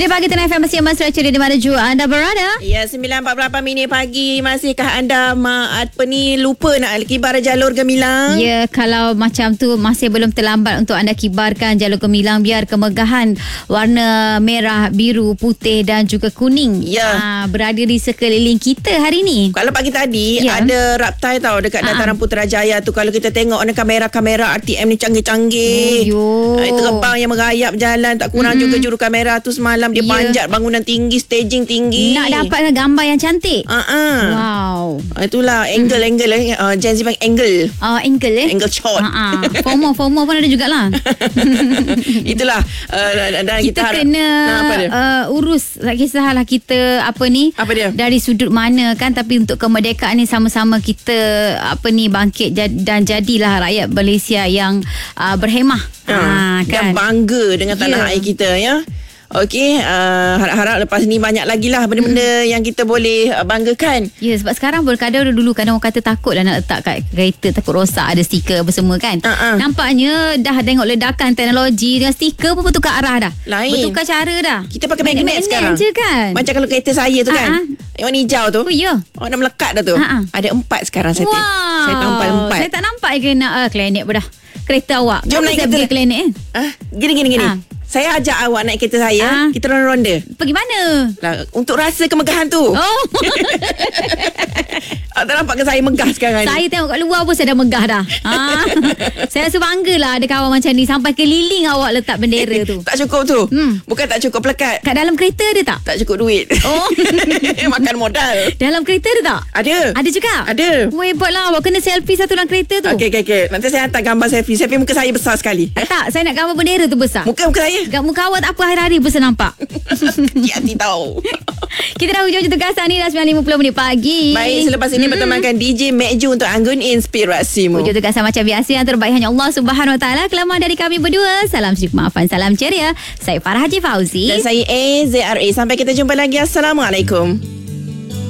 Ini pagi Tengah FM masih Mas Ceria di mana jua anda berada. Ya, 9.48 minit pagi. Masihkah anda lupa nak kibar jalur gemilang? Ya, kalau macam tu masih belum terlambat untuk anda kibarkan jalur gemilang biar kemegahan warna merah, biru, putih dan juga kuning berada di sekeliling kita hari ni. Kalau pagi tadi ada raptai tau dekat dataran Putrajaya tu. Kalau kita tengok kamera-kamera RTM ni canggih-canggih. Itu terbang yang merayap jalan. Tak kurang juga juru kamera tu semalam dia panjat bangunan tinggi, staging tinggi. Nak dapatkan gambar yang cantik. Wow. Itulah angle Gen Z panggil angle. Angle Angle shot. FOMO pun ada jugalah. Itulah dan kita kena urus tak kisahlah kita apa dia dari sudut mana kan, tapi untuk kemerdekaan ni sama-sama kita bangkit dan jadilah rakyat Malaysia yang berhemah kan? Dan bangga dengan tanah air kita ya. Okey, harap-harap lepas ni banyak lagi lah benda-benda yang kita boleh banggakan. Ya, sebab sekarang kadang orang kata takut lah nak letak kat kereta, takut rosak ada stiker apa semua kan. Nampaknya dah tengok ledakan teknologi dengan stiker pun bertukar arah dah. Lain. Bertukar cara dah. Kita pakai magnet sekarang je kan. Macam kalau kereta saya tu kan, yang warna hijau tu. Oh ya. Dah melekat dah tu. Ada 4 sekarang saya. Saya nampak 4. Saya tak nampak ke nak klinik pun dah. Kereta awak. Jom naik kereta klinik Gini. Saya ajak awak naik kereta saya. Kita ronda. Pergi mana? Untuk rasa kemegahan tu. Tak nampak ke saya megah sekarang Saya tengok kat luar pun saya dah megah dah. Saya rasa banggalah ada kawan macam ni. Sampai keliling awak letak bendera tu. Tak cukup tu. Bukan tak cukup plekat. Kat dalam kereta ada tak? Tak cukup duit. Makan modal. Dalam kereta ada tak? Ada juga? Ada. Hebatlah. Awak kena selfie satu dalam kereta tu. Okey. Nanti saya hantar gambar selfie. Selfie muka saya besar sekali. Tak, saya nak gambar bendera tu besar. Muka saya. Muka awak tak apa hari-hari pun saya nampak. Hati tahu. Kita dah hujung tugasan ni dah 9.50 minit pagi. Baik, selepas ini bertemankan DJ Mek Ju untuk Anggun Inspirasimu. Hujung tugasan macam biasa, yang terbaik hanya Allah Subhanahu Wa Taala. Kelamaan dari kami berdua. Salam syuk maafan, salam ceria. Saya Farah Haji Fauzi. Dan saya AZRA. Sampai kita jumpa lagi. Assalamualaikum.